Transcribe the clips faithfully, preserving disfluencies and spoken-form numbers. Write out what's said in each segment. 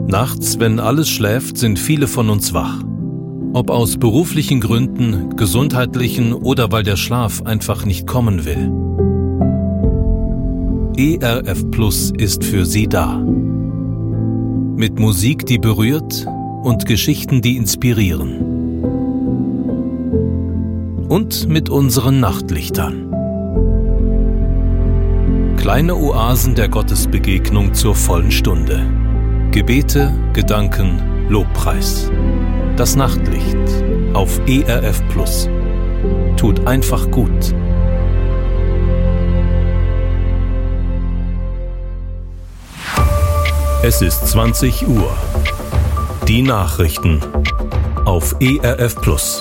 Nachts, wenn alles schläft, sind viele von uns wach. Ob aus beruflichen Gründen, gesundheitlichen oder weil der Schlaf einfach nicht kommen will. E R F Plus ist für Sie da. Mit Musik, die berührt und Geschichten, die inspirieren. Und mit unseren Nachtlichtern. Kleine Oasen der Gottesbegegnung zur vollen Stunde. Gebete, Gedanken, Lobpreis. Das Nachtlicht auf E R F Plus. Tut einfach gut. Es ist zwanzig Uhr. Die Nachrichten auf E R F Plus.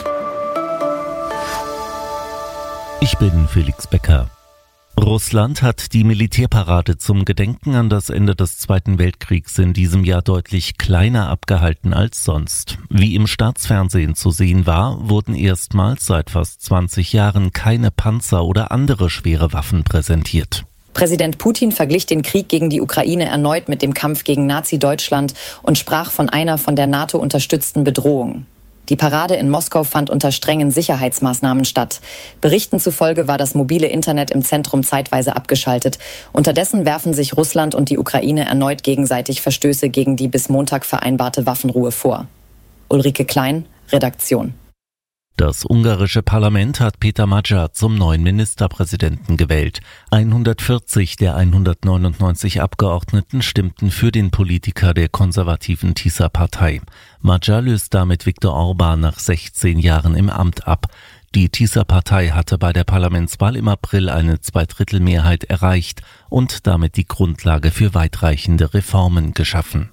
Ich bin Felix Becker. Russland hat die Militärparade zum Gedenken an das Ende des Zweiten Weltkriegs in diesem Jahr deutlich kleiner abgehalten als sonst. Wie im Staatsfernsehen zu sehen war, wurden erstmals seit fast zwanzig Jahren keine Panzer oder andere schwere Waffen präsentiert. Präsident Putin verglich den Krieg gegen die Ukraine erneut mit dem Kampf gegen Nazi-Deutschland und sprach von einer von der NATO unterstützten Bedrohung. Die Parade in Moskau fand unter strengen Sicherheitsmaßnahmen statt. Berichten zufolge war das mobile Internet im Zentrum zeitweise abgeschaltet. Unterdessen werfen sich Russland und die Ukraine erneut gegenseitig Verstöße gegen die bis Montag vereinbarte Waffenruhe vor. Ulrike Klein, Redaktion. Das ungarische Parlament hat Peter Magyar zum neuen Ministerpräsidenten gewählt. hundertvierzig der hundertneunundneunzig Abgeordneten stimmten für den Politiker der konservativen Tisza-Partei. Magyar löst damit Viktor Orbán nach sechzehn Jahren im Amt ab. Die Tisza-Partei hatte bei der Parlamentswahl im April eine Zweidrittelmehrheit erreicht und damit die Grundlage für weitreichende Reformen geschaffen.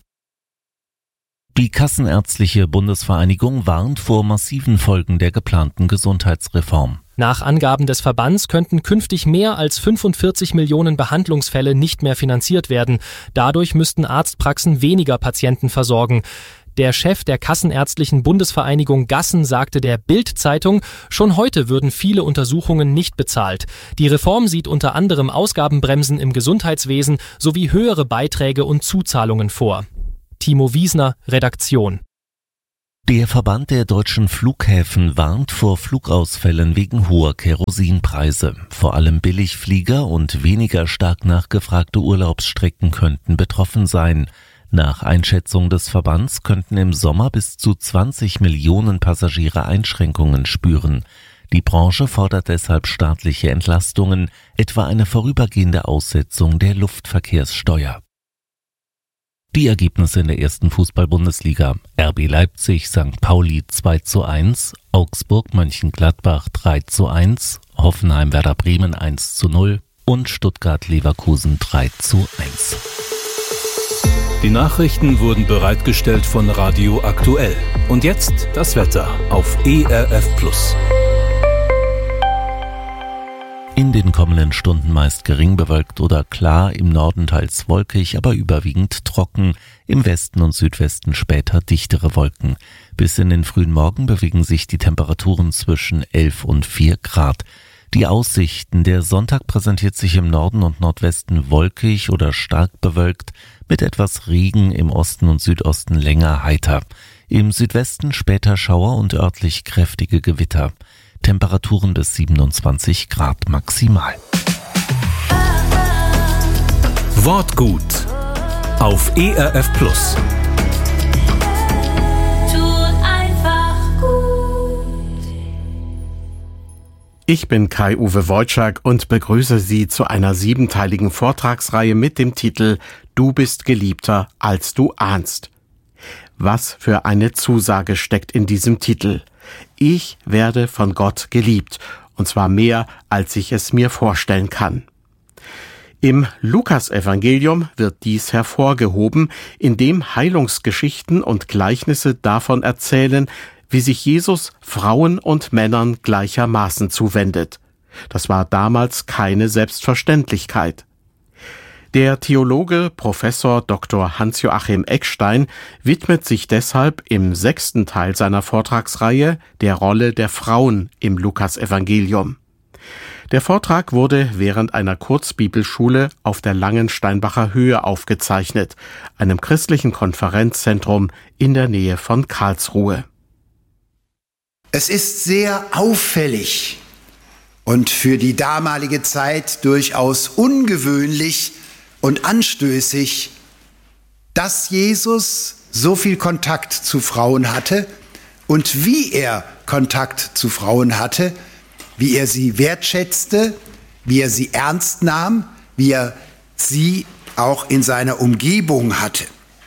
Die Kassenärztliche Bundesvereinigung warnt vor massiven Folgen der geplanten Gesundheitsreform. Nach Angaben des Verbands könnten künftig mehr als fünfundvierzig Millionen Behandlungsfälle nicht mehr finanziert werden. Dadurch müssten Arztpraxen weniger Patienten versorgen. Der Chef der Kassenärztlichen Bundesvereinigung Gassen sagte der Bild-Zeitung, schon heute würden viele Untersuchungen nicht bezahlt. Die Reform sieht unter anderem Ausgabenbremsen im Gesundheitswesen sowie höhere Beiträge und Zuzahlungen vor. Timo Wiesner, Redaktion. Der Verband der deutschen Flughäfen warnt vor Flugausfällen wegen hoher Kerosinpreise. Vor allem Billigflieger und weniger stark nachgefragte Urlaubsstrecken könnten betroffen sein. Nach Einschätzung des Verbands könnten im Sommer bis zu zwanzig Millionen Passagiere Einschränkungen spüren. Die Branche fordert deshalb staatliche Entlastungen, etwa eine vorübergehende Aussetzung der Luftverkehrssteuer. Die Ergebnisse in der ersten Fußball-Bundesliga: R B Leipzig Sankt Pauli zwei zu eins, Augsburg Mönchengladbach drei zu eins, Hoffenheim Werder Bremen eins zu null und Stuttgart Leverkusen drei zu eins. Die Nachrichten wurden bereitgestellt von Radio Aktuell. Und jetzt das Wetter auf E R F Plus. In den kommenden Stunden meist gering bewölkt oder klar, im Norden teils wolkig, aber überwiegend trocken, im Westen und Südwesten später dichtere Wolken. Bis in den frühen Morgen bewegen sich die Temperaturen zwischen elf und vier Grad. Die Aussichten: Der Sonntag präsentiert sich im Norden und Nordwesten wolkig oder stark bewölkt, mit etwas Regen, im Osten und Südosten länger heiter. Im Südwesten später Schauer und örtlich kräftige Gewitter. Temperaturen bis siebenundzwanzig Grad maximal. Wortgut auf E R F Plus. Ich bin Kai-Uwe Wojczak und begrüße Sie zu einer siebenteiligen Vortragsreihe mit dem Titel »Du bist geliebter, als du ahnst«. Was für eine Zusage steckt in diesem Titel. Ich werde von Gott geliebt, und zwar mehr, als ich es mir vorstellen kann. Im Lukasevangelium wird dies hervorgehoben, indem Heilungsgeschichten und Gleichnisse davon erzählen, wie sich Jesus Frauen und Männern gleichermaßen zuwendet. Das war damals keine Selbstverständlichkeit. Der Theologe Professor Doktor Hans-Joachim Eckstein widmet sich deshalb im sechsten Teil seiner Vortragsreihe der Rolle der Frauen im Lukasevangelium. Der Vortrag wurde während einer Kurzbibelschule auf der Langensteinbacher Höhe aufgezeichnet, einem christlichen Konferenzzentrum in der Nähe von Karlsruhe. Es ist sehr auffällig und für die damalige Zeit durchaus ungewöhnlich und anstößig, dass Jesus so viel Kontakt zu Frauen hatte und wie er Kontakt zu Frauen hatte, wie er sie wertschätzte, wie er sie ernst nahm, wie er sie auch in seiner Umgebung hatte.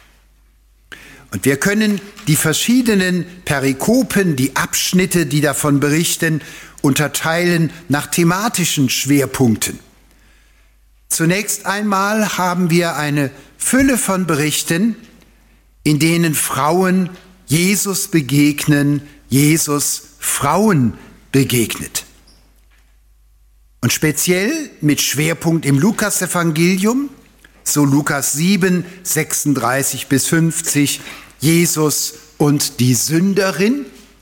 Und wir können die verschiedenen Perikopen, die Abschnitte, die davon berichten, unterteilen nach thematischen Schwerpunkten. Zunächst einmal haben wir eine Fülle von Berichten, in denen Frauen Jesus begegnen, Jesus Frauen begegnet. Und speziell mit Schwerpunkt im Lukasevangelium, so Lukas sieben, sechsunddreißig bis fünfzig, Jesus und die Sünderin,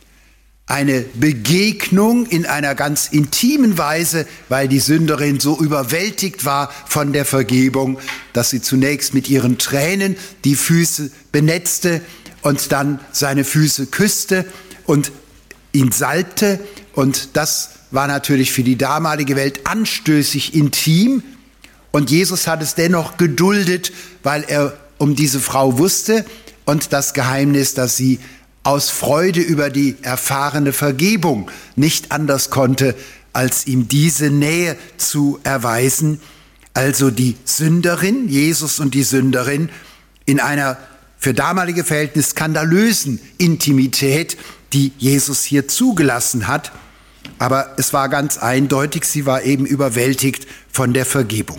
eine Begegnung in einer ganz intimen Weise, weil die Sünderin so überwältigt war von der Vergebung, dass sie zunächst mit ihren Tränen die Füße benetzte und dann seine Füße küsste und ihn salbte. Und das war natürlich für die damalige Welt anstößig intim. Und Jesus hat es dennoch geduldet, weil er um diese Frau wusste und das Geheimnis, dass sie aus Freude über die erfahrene Vergebung nicht anders konnte, als ihm diese Nähe zu erweisen. Also die Sünderin, Jesus und die Sünderin, in einer für damalige Verhältnisse skandalösen Intimität, die Jesus hier zugelassen hat. Aber es war ganz eindeutig, sie war eben überwältigt von der Vergebung.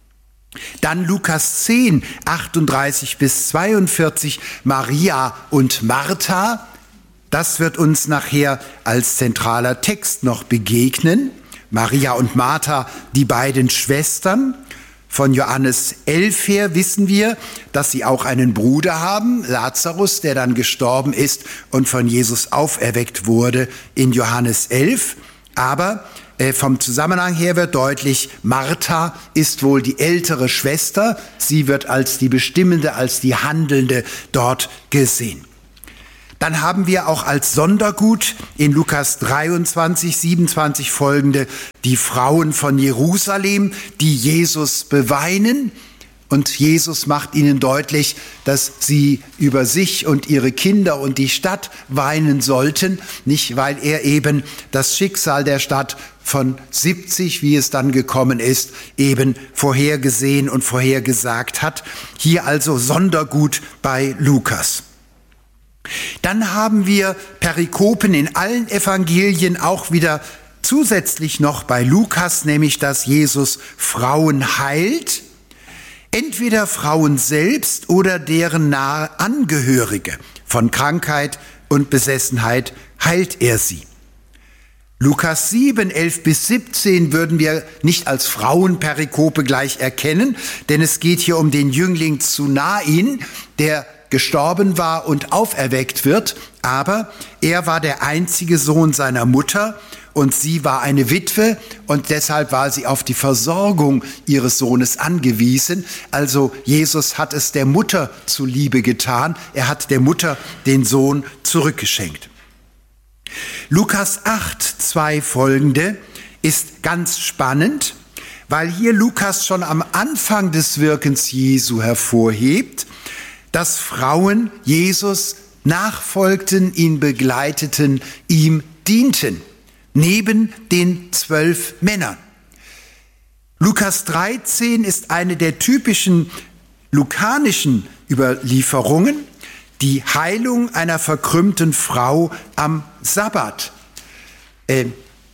Dann Lukas zehn, achtunddreißig bis zweiundvierzig, Maria und Martha. Das wird uns nachher als zentraler Text noch begegnen. Maria und Martha, die beiden Schwestern. Von Johannes elf her wissen wir, dass sie auch einen Bruder haben, Lazarus, der dann gestorben ist und von Jesus auferweckt wurde in Johannes elf. Aber äh, vom Zusammenhang her wird deutlich, Martha ist wohl die ältere Schwester. Sie wird als die Bestimmende, als die Handelnde dort gesehen. Dann haben wir auch als Sondergut in Lukas dreiundzwanzig, siebenundzwanzig folgende die Frauen von Jerusalem, die Jesus beweinen. Und Jesus macht ihnen deutlich, dass sie über sich und ihre Kinder und die Stadt weinen sollten, nicht weil er eben das Schicksal der Stadt von siebzig, wie es dann gekommen ist, eben vorhergesehen und vorhergesagt hat. Hier also Sondergut bei Lukas. Dann haben wir Perikopen in allen Evangelien auch wieder zusätzlich noch bei Lukas, nämlich dass Jesus Frauen heilt, entweder Frauen selbst oder deren nahe Angehörige. Von Krankheit und Besessenheit heilt er sie. Lukas sieben, elf bis siebzehn würden wir nicht als Frauenperikope gleich erkennen, denn es geht hier um den Jüngling Zunain, der gestorben war und auferweckt wird, aber er war der einzige Sohn seiner Mutter und sie war eine Witwe und deshalb war sie auf die Versorgung ihres Sohnes angewiesen. Also Jesus hat es der Mutter zuliebe getan, er hat der Mutter den Sohn zurückgeschenkt. Lukas acht, zwei folgende ist ganz spannend, weil hier Lukas schon am Anfang des Wirkens Jesu hervorhebt, dass Frauen Jesus nachfolgten, ihn begleiteten, ihm dienten, neben den zwölf Männern. Lukas dreizehn ist eine der typischen lukanischen Überlieferungen, die Heilung einer verkrümmten Frau am Sabbat. Äh,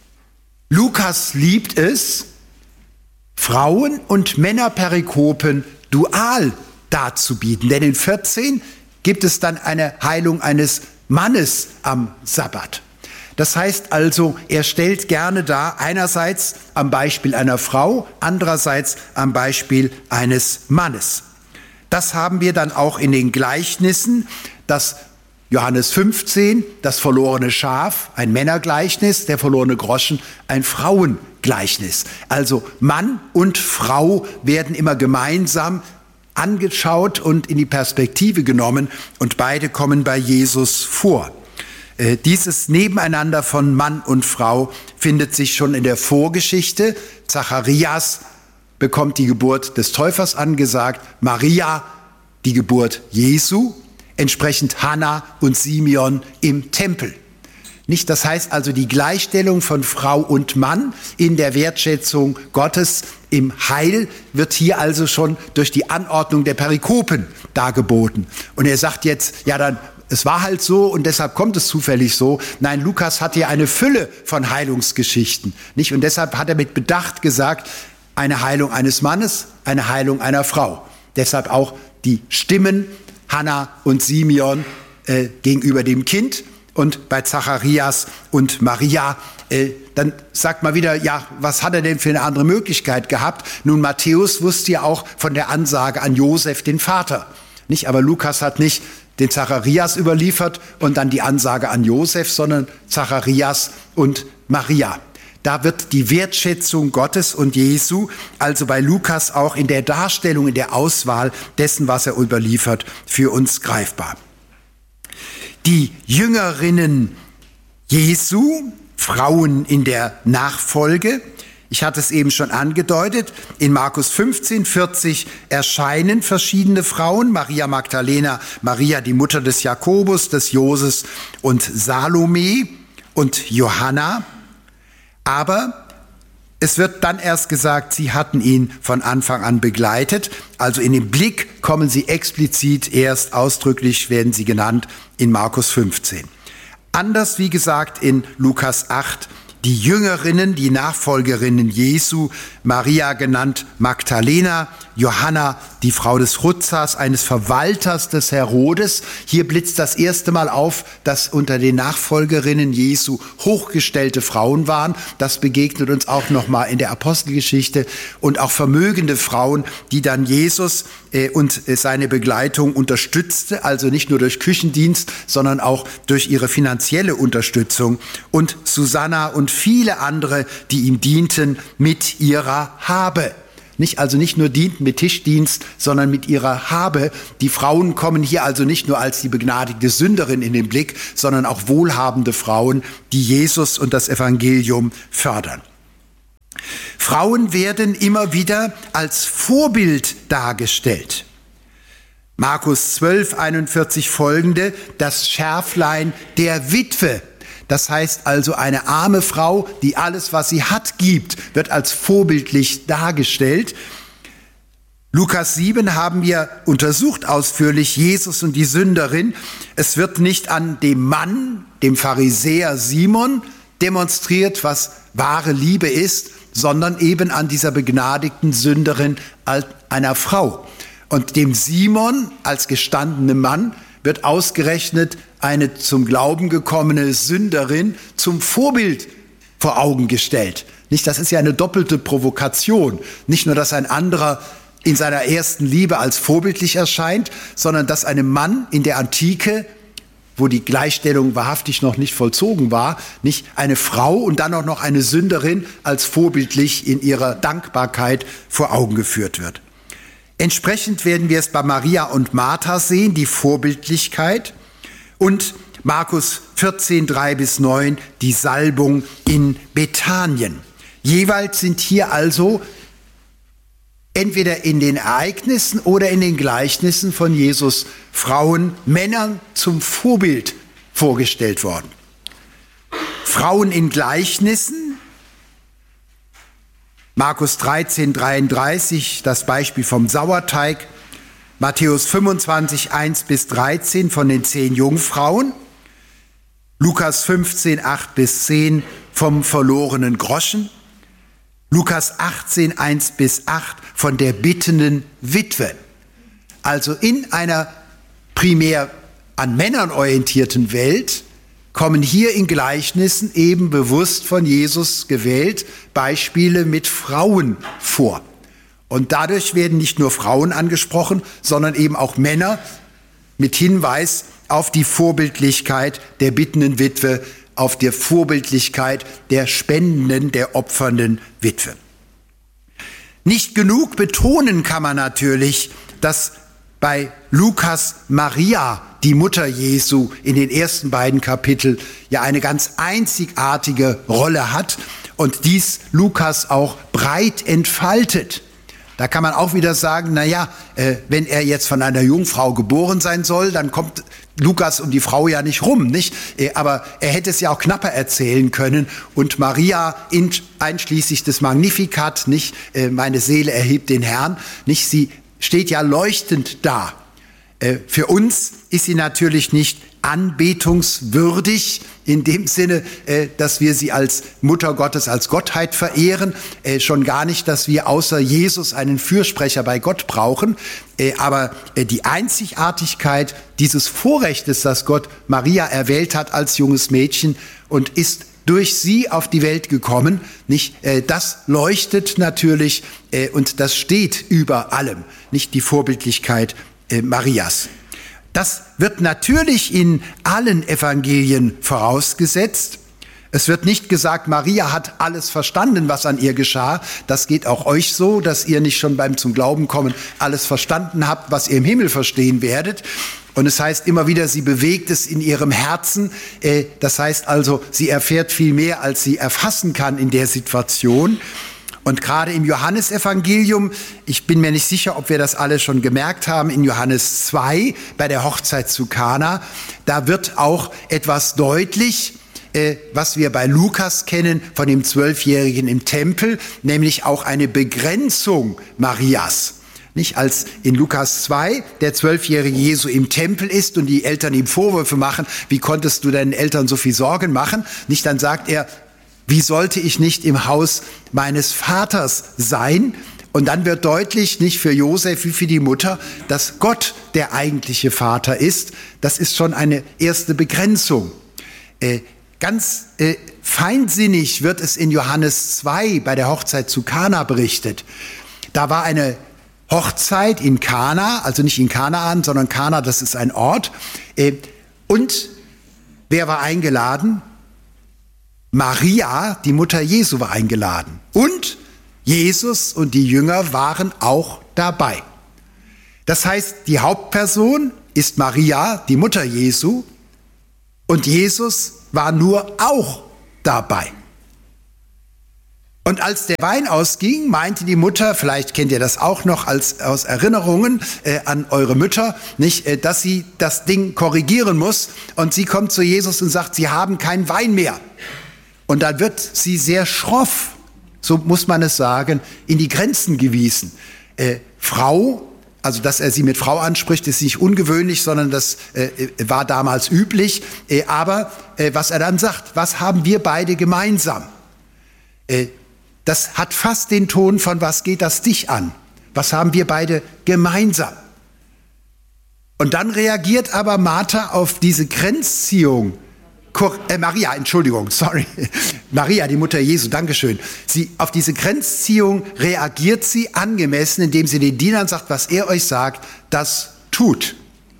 Lukas liebt es, Frauen- und Männerperikopen dual darzubieten. Denn in vierzehn gibt es dann eine Heilung eines Mannes am Sabbat. Das heißt also, er stellt gerne dar, einerseits am Beispiel einer Frau, andererseits am Beispiel eines Mannes. Das haben wir dann auch in den Gleichnissen, das Johannes fünfzehn, das verlorene Schaf, ein Männergleichnis, der verlorene Groschen, ein Frauengleichnis. Gleichnis. Also Mann und Frau werden immer gemeinsam angeschaut und in die Perspektive genommen und beide kommen bei Jesus vor. Äh, dieses Nebeneinander von Mann und Frau findet sich schon in der Vorgeschichte. Zacharias bekommt die Geburt des Täufers angesagt, Maria die Geburt Jesu, entsprechend Hannah und Simeon im Tempel. Nicht, das heißt also die Gleichstellung von Frau und Mann in der Wertschätzung Gottes im Heil wird hier also schon durch die Anordnung der Perikopen dargeboten. Und er sagt jetzt, ja dann, es war halt so und deshalb kommt es zufällig so. Nein, Lukas hat hier eine Fülle von Heilungsgeschichten. Nicht? Und deshalb hat er mit Bedacht gesagt, eine Heilung eines Mannes, eine Heilung einer Frau. Deshalb auch die Stimmen Hannah und Simeon äh, gegenüber dem Kind. Und bei Zacharias und Maria, äh, dann sagt man wieder, ja, was hat er denn für eine andere Möglichkeit gehabt? Nun, Matthäus wusste ja auch von der Ansage an Josef, den Vater. Nicht, aber Lukas hat nicht den Zacharias überliefert und dann die Ansage an Josef, sondern Zacharias und Maria. Da wird die Wertschätzung Gottes und Jesu, also bei Lukas auch in der Darstellung, in der Auswahl dessen, was er überliefert, für uns greifbar. Die Jüngerinnen Jesu, Frauen in der Nachfolge, ich hatte es eben schon angedeutet, in Markus fünfzehn, vierzig erscheinen verschiedene Frauen, Maria Magdalena, Maria die Mutter des Jakobus, des Joses und Salome und Johanna, aber es wird dann erst gesagt, sie hatten ihn von Anfang an begleitet. Also in den Blick kommen sie explizit erst, ausdrücklich werden sie genannt in Markus fünfzehn. Anders, wie gesagt, in Lukas acht, die Jüngerinnen, die Nachfolgerinnen Jesu, Maria genannt Magdalena, Johanna, die Frau des Ruzzas, eines Verwalters des Herodes. Hier blitzt das erste Mal auf, dass unter den Nachfolgerinnen Jesu hochgestellte Frauen waren. Das begegnet uns auch nochmal in der Apostelgeschichte. Und auch vermögende Frauen, die dann Jesus äh, und äh, seine Begleitung unterstützte, also nicht nur durch Küchendienst, sondern auch durch ihre finanzielle Unterstützung. Und Susanna und viele andere, die ihm dienten mit ihrer Habe. Nicht, also nicht nur dienten mit Tischdienst, sondern mit ihrer Habe. Die Frauen kommen hier also nicht nur als die begnadigte Sünderin in den Blick, sondern auch wohlhabende Frauen, die Jesus und das Evangelium fördern. Frauen werden immer wieder als Vorbild dargestellt. Markus zwölf, einundvierzig folgende, das Schärflein der Witwe. Das heißt also, eine arme Frau, die alles, was sie hat, gibt, wird als vorbildlich dargestellt. Lukas sieben haben wir untersucht ausführlich, Jesus und die Sünderin. Es wird nicht an dem Mann, dem Pharisäer Simon, demonstriert, was wahre Liebe ist, sondern eben an dieser begnadigten Sünderin, einer Frau. Und dem Simon als gestandenem Mann wird ausgerechnet eine zum Glauben gekommene Sünderin zum Vorbild vor Augen gestellt. Nicht, das ist ja eine doppelte Provokation. Nicht nur, dass ein anderer in seiner ersten Liebe als vorbildlich erscheint, sondern dass einem Mann in der Antike, wo die Gleichstellung wahrhaftig noch nicht vollzogen war, nicht eine Frau und dann auch noch eine Sünderin als vorbildlich in ihrer Dankbarkeit vor Augen geführt wird. Entsprechend werden wir es bei Maria und Martha sehen, die Vorbildlichkeit, und Markus vierzehn, drei bis neun, die Salbung in Bethanien. Jeweils sind hier also entweder in den Ereignissen oder in den Gleichnissen von Jesus Frauen, Männern zum Vorbild vorgestellt worden. Frauen in Gleichnissen, Markus dreizehn, dreiunddreißig, das Beispiel vom Sauerteig, Matthäus fünfundzwanzig, eins bis dreizehn von den zehn Jungfrauen, Lukas fünfzehn, acht bis zehn vom verlorenen Groschen, Lukas achtzehn, eins bis acht von der bittenden Witwe. Also in einer primär an Männern orientierten Welt kommen hier in Gleichnissen eben bewusst von Jesus gewählt Beispiele mit Frauen vor. Und dadurch werden nicht nur Frauen angesprochen, sondern eben auch Männer mit Hinweis auf die Vorbildlichkeit der bittenden Witwe auf der Vorbildlichkeit der spendenden, der opfernden Witwe. Nicht genug betonen kann man natürlich, dass bei Lukas Maria, die Mutter Jesu, in den ersten beiden Kapiteln ja eine ganz einzigartige Rolle hat und dies Lukas auch breit entfaltet. Da kann man auch wieder sagen, na ja, äh, wenn er jetzt von einer Jungfrau geboren sein soll, dann kommt Lukas um die Frau ja nicht rum, nicht? Äh, aber er hätte es ja auch knapper erzählen können. Und Maria, in, einschließlich des Magnificat, nicht? Äh, meine Seele erhebt den Herrn, nicht? Sie steht ja leuchtend da. Äh, für uns ist sie natürlich nicht anbetungswürdig, in dem Sinne, äh, dass wir sie als Mutter Gottes, als Gottheit verehren, äh, schon gar nicht, dass wir außer Jesus einen Fürsprecher bei Gott brauchen, äh, aber äh, die Einzigartigkeit dieses Vorrechtes, dass Gott Maria erwählt hat als junges Mädchen und ist durch sie auf die Welt gekommen, nicht? Äh, das leuchtet natürlich äh, und das steht über allem, nicht die Vorbildlichkeit äh, Marias. Das wird natürlich in allen Evangelien vorausgesetzt. Es wird nicht gesagt, Maria hat alles verstanden, was an ihr geschah. Das geht auch euch so, dass ihr nicht schon beim zum Glauben kommen alles verstanden habt, was ihr im Himmel verstehen werdet. Und es heißt immer wieder, sie bewegt es in ihrem Herzen. Das heißt also, sie erfährt viel mehr, als sie erfassen kann in der Situation. Und gerade im Johannesevangelium, ich bin mir nicht sicher, ob wir das alle schon gemerkt haben, in Johannes zwei, bei der Hochzeit zu Kana, da wird auch etwas deutlich, äh, was wir bei Lukas kennen, von dem Zwölfjährigen im Tempel, nämlich auch eine Begrenzung Marias. Nicht, als in Lukas zwei der zwölfjährige Jesu im Tempel ist und die Eltern ihm Vorwürfe machen, wie konntest du deinen Eltern so viel Sorgen machen? Nicht, dann sagt er, wie sollte ich nicht im Haus meines Vaters sein? Und dann wird deutlich, nicht für Josef wie für die Mutter, dass Gott der eigentliche Vater ist. Das ist schon eine erste Begrenzung. Äh, ganz äh, feinsinnig wird es in Johannes zwei bei der Hochzeit zu Kana berichtet. Da war eine Hochzeit in Kana, also nicht in Kanaan, sondern Kana, das ist ein Ort. Äh, und wer war eingeladen? Maria, die Mutter Jesu, war eingeladen. Und Jesus und die Jünger waren auch dabei. Das heißt, die Hauptperson ist Maria, die Mutter Jesu, und Jesus war nur auch dabei. Und als der Wein ausging, meinte die Mutter, vielleicht kennt ihr das auch noch als, aus Erinnerungen äh, an eure Mütter, nicht, äh, dass sie das Ding korrigieren muss. Und sie kommt zu Jesus und sagt, sie haben keinen Wein mehr. Und dann wird sie sehr schroff, so muss man es sagen, in die Grenzen gewiesen. Äh, Frau, also dass er sie mit Frau anspricht, ist nicht ungewöhnlich, sondern das äh, war damals üblich. Äh, aber äh, was er dann sagt, was haben wir beide gemeinsam? Äh, das hat fast den Ton von, was geht das dich an? Was haben wir beide gemeinsam? Und dann reagiert aber Martha auf diese Grenzziehung. Äh, Maria, Entschuldigung, sorry. Maria, die Mutter Jesu, Dankeschön. Sie, auf diese Grenzziehung reagiert sie angemessen, indem sie den Dienern sagt, was er euch sagt, das tut.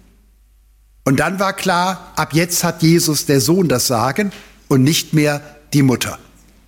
Und dann war klar, ab jetzt hat Jesus, der Sohn, das Sagen und nicht mehr die Mutter.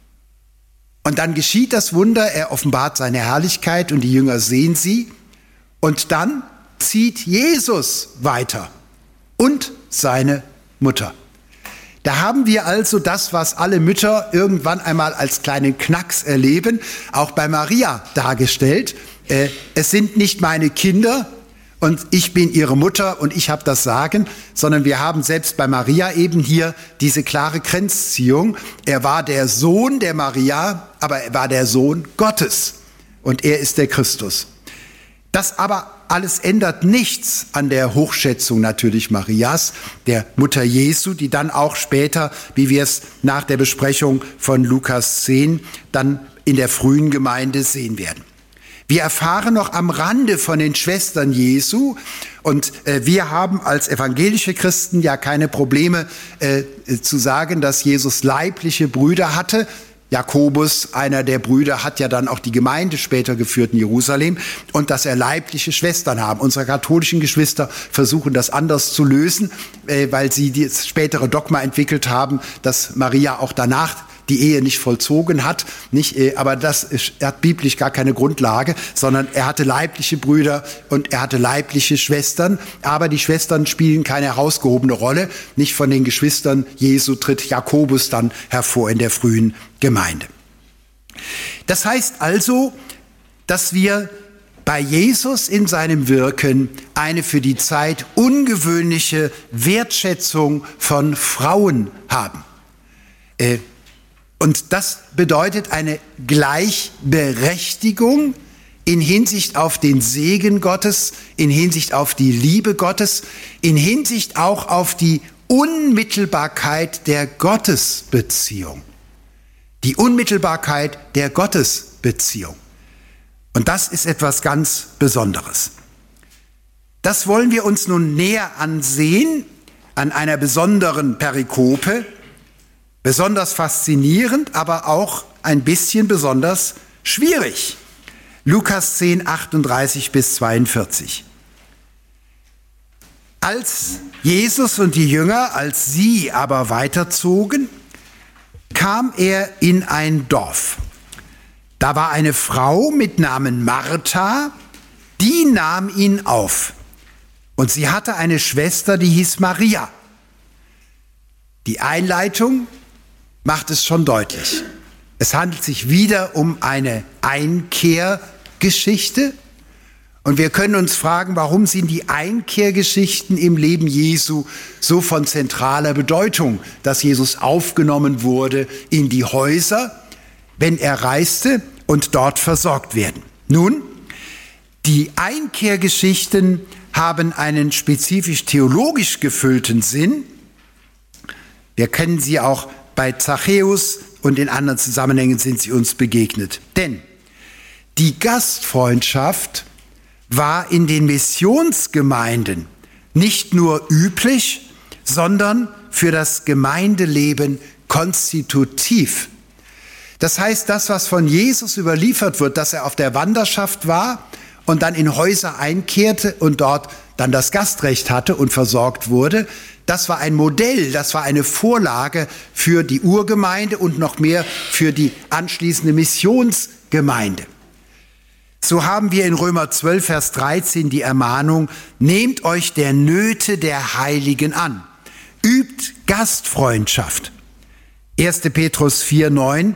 Und dann geschieht das Wunder, er offenbart seine Herrlichkeit und die Jünger sehen sie. Und dann zieht Jesus weiter und seine Mutter. Da haben wir also das, was alle Mütter irgendwann einmal als kleinen Knacks erleben, auch bei Maria dargestellt. Äh, es sind nicht meine Kinder und ich bin ihre Mutter und ich habe das Sagen, sondern wir haben selbst bei Maria eben hier diese klare Grenzziehung. Er war der Sohn der Maria, aber er war der Sohn Gottes und er ist der Christus. Das aber alles ändert nichts an der Hochschätzung natürlich Marias, der Mutter Jesu, die dann auch später, wie wir es nach der Besprechung von Lukas zehn, dann in der frühen Gemeinde sehen werden. Wir erfahren noch am Rande von den Schwestern Jesu und äh, wir haben als evangelische Christen ja keine Probleme äh, zu sagen, dass Jesus leibliche Brüder hatte. Jakobus, einer der Brüder, hat ja dann auch die Gemeinde später geführt in Jerusalem, und dass er leibliche Schwestern haben. Unsere katholischen Geschwister versuchen das anders zu lösen, weil sie das spätere Dogma entwickelt haben, dass Maria auch danach die Ehe nicht vollzogen hat, nicht, aber das ist, er hat biblisch gar keine Grundlage, sondern er hatte leibliche Brüder und er hatte leibliche Schwestern, aber die Schwestern spielen keine herausgehobene Rolle. Nicht von den Geschwistern Jesu tritt Jakobus dann hervor in der frühen Gemeinde. Das heißt also, dass wir bei Jesus in seinem Wirken eine für die Zeit ungewöhnliche Wertschätzung von Frauen haben. Äh, Und das bedeutet eine Gleichberechtigung in Hinsicht auf den Segen Gottes, in Hinsicht auf die Liebe Gottes, in Hinsicht auch auf die Unmittelbarkeit der Gottesbeziehung. Die Unmittelbarkeit der Gottesbeziehung. Und das ist etwas ganz Besonderes. Das wollen wir uns nun näher ansehen an einer besonderen Perikope. Besonders faszinierend, aber auch ein bisschen besonders schwierig. Lukas zehn, achtunddreißig bis zweiundvierzig. Als Jesus und die Jünger, als sie aber weiterzogen, kam er in ein Dorf. Da war eine Frau mit Namen Martha, die nahm ihn auf. Und sie hatte eine Schwester, die hieß Maria. Die Einleitung macht es schon deutlich. Es handelt sich wieder um eine Einkehrgeschichte. Und wir können uns fragen, warum sind die Einkehrgeschichten im Leben Jesu so von zentraler Bedeutung, dass Jesus aufgenommen wurde in die Häuser, wenn er reiste und dort versorgt werden. Nun, die Einkehrgeschichten haben einen spezifisch theologisch gefüllten Sinn. Wir kennen sie auch bei Zachäus und in anderen Zusammenhängen sind sie uns begegnet. Denn die Gastfreundschaft war in den Missionsgemeinden nicht nur üblich, sondern für das Gemeindeleben konstitutiv. Das heißt, das, was von Jesus überliefert wird, dass er auf der Wanderschaft war und dann in Häuser einkehrte und dort dann das Gastrecht hatte und versorgt wurde, das war ein Modell, das war eine Vorlage für die Urgemeinde und noch mehr für die anschließende Missionsgemeinde. So haben wir in Römer zwölf, Vers dreizehn die Ermahnung, nehmt euch der Nöte der Heiligen an, übt Gastfreundschaft. erster Petrus vier, neun,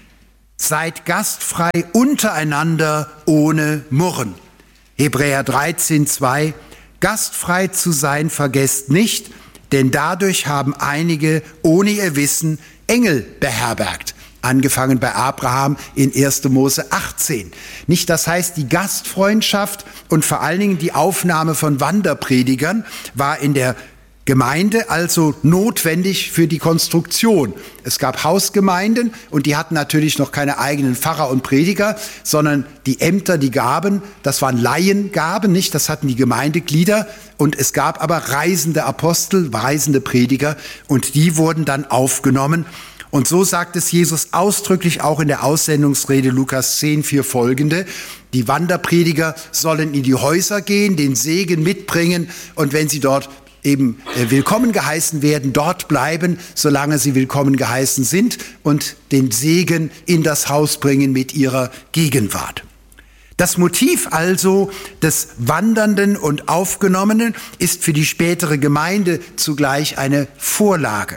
seid gastfrei untereinander ohne Murren. Hebräer dreizehn, zwei, gastfrei zu sein vergesst nicht, denn dadurch haben einige ohne ihr Wissen Engel beherbergt. Angefangen bei Abraham in erster Mose achtzehn. Nicht, das heißt, die Gastfreundschaft und vor allen Dingen die Aufnahme von Wanderpredigern war in der Gemeinde also notwendig für die Konstruktion. Es gab Hausgemeinden und die hatten natürlich noch keine eigenen Pfarrer und Prediger, sondern die Ämter, die gaben, das waren Laiengaben, nicht? Das hatten die Gemeindeglieder und es gab aber reisende Apostel, reisende Prediger und die wurden dann aufgenommen. Und so sagt es Jesus ausdrücklich auch in der Aussendungsrede Lukas zehn, vier folgende. Die Wanderprediger sollen in die Häuser gehen, den Segen mitbringen und wenn sie dort eben willkommen geheißen werden, dort bleiben, solange sie willkommen geheißen sind und den Segen in das Haus bringen mit ihrer Gegenwart. Das Motiv also des Wandernden und Aufgenommenen ist für die spätere Gemeinde zugleich eine Vorlage.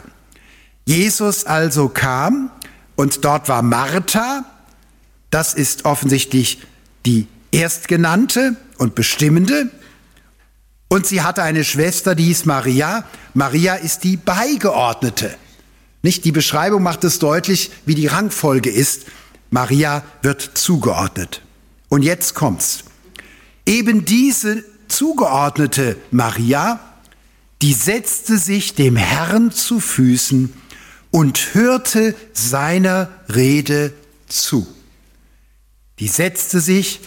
Jesus also kam und dort war Martha, das ist offensichtlich die Erstgenannte und Bestimmende, und sie hatte eine Schwester, die hieß Maria. Maria ist die Beigeordnete. Nicht? Die Beschreibung macht es deutlich, wie die Rangfolge ist. Maria wird zugeordnet. Und jetzt kommt's. Eben diese zugeordnete Maria, die setzte sich dem Herrn zu Füßen und hörte seiner Rede zu. Die setzte sich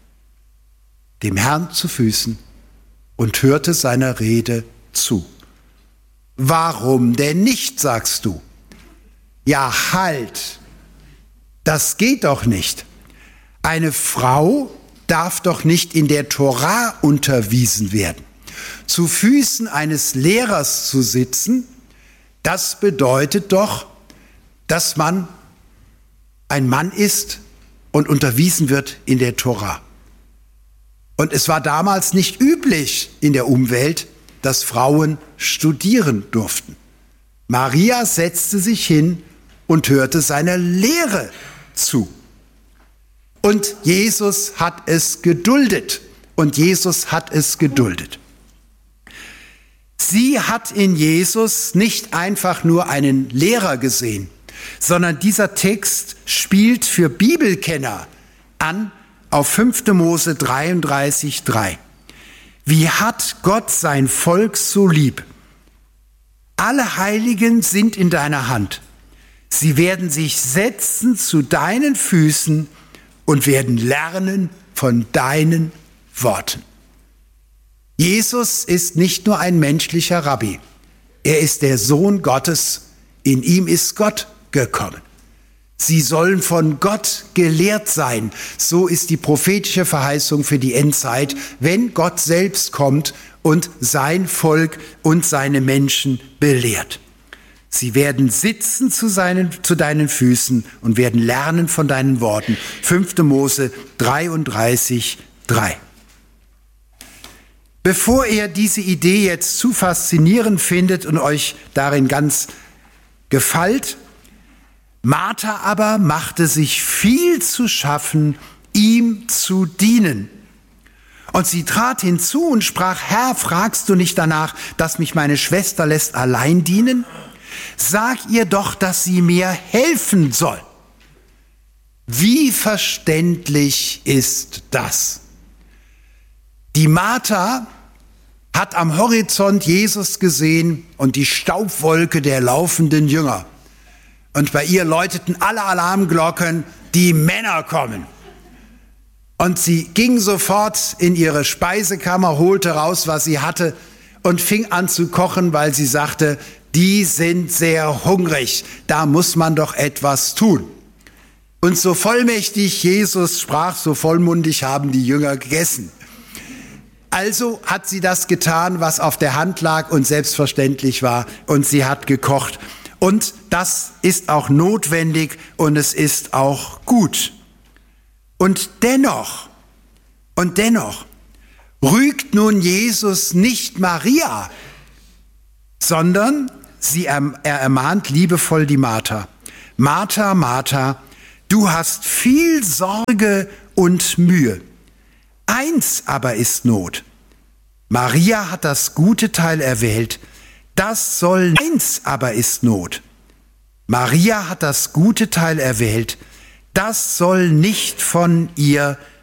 dem Herrn zu Füßen und hörte seiner Rede zu. Warum denn nicht, sagst du? Ja, halt! das geht doch nicht. Eine Frau darf doch nicht in der Tora unterwiesen werden. Zu Füßen eines Lehrers zu sitzen, das bedeutet doch, dass man ein Mann ist und unterwiesen wird in der Tora. Und es war damals nicht üblich in der Umwelt, dass Frauen studieren durften. Maria setzte sich hin und hörte seiner Lehre zu. Und Jesus hat es geduldet. Und Jesus hat es geduldet. Sie hat in Jesus nicht einfach nur einen Lehrer gesehen, sondern dieser Text spielt für Bibelkenner an auf fünfter Mose dreiunddreißig drei. Wie hat Gott sein Volk so lieb? Alle Heiligen sind in deiner Hand. Sie werden sich setzen zu deinen Füßen und werden lernen von deinen Worten. Jesus ist nicht nur ein menschlicher Rabbi. Er ist der Sohn Gottes. In ihm ist Gott gekommen. Sie sollen von Gott gelehrt sein. So ist die prophetische Verheißung für die Endzeit, wenn Gott selbst kommt und sein Volk und seine Menschen belehrt. Sie werden sitzen zu, seinen, zu deinen Füßen und werden lernen von deinen Worten. fünfter Mose dreiunddreißig drei. Bevor ihr diese Idee jetzt zu faszinierend findet und euch darin ganz gefällt, Martha aber machte sich viel zu schaffen, ihm zu dienen. Und sie trat hinzu und sprach: Herr, fragst du nicht danach, dass mich meine Schwester lässt allein dienen? Sag ihr doch, dass sie mir helfen soll. Wie verständlich ist das? Die Martha hat am Horizont Jesus gesehen und die Staubwolke der laufenden Jünger. Und bei ihr läuteten alle Alarmglocken, die Männer kommen. Und sie ging sofort in ihre Speisekammer, holte raus, was sie hatte und fing an zu kochen, weil sie sagte, die sind sehr hungrig, da muss man doch etwas tun. Und so vollmächtig Jesus sprach, so vollmundig haben die Jünger gegessen. Also hat sie das getan, was auf der Hand lag und selbstverständlich war, und sie hat gekocht. Und das ist auch notwendig und es ist auch gut. Und dennoch, und dennoch, rügt nun Jesus nicht Maria, sondern sie, er ermahnt liebevoll die Martha. Martha, Martha, du hast viel Sorge und Mühe. Eins aber ist Not. Maria hat das gute Teil erwählt. Das soll, eins aber ist Not. Maria hat das gute Teil erwählt. Das soll nicht von ihr